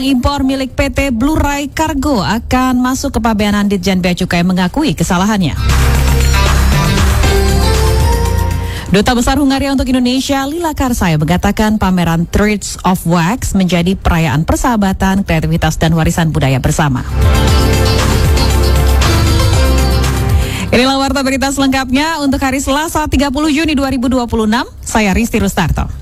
Impor milik PT Blue Ray Cargo akan masuk ke pabeanan Ditjen Bea Cukai mengakui kesalahannya. Duta Besar Hungaria untuk Indonesia, Lila Karsai, mengatakan pameran Treats of Wax menjadi perayaan persahabatan, kreativitas, dan warisan budaya bersama. Inilah warta berita selengkapnya untuk hari Selasa 30 Juni 2026. Saya Risti Rustarto.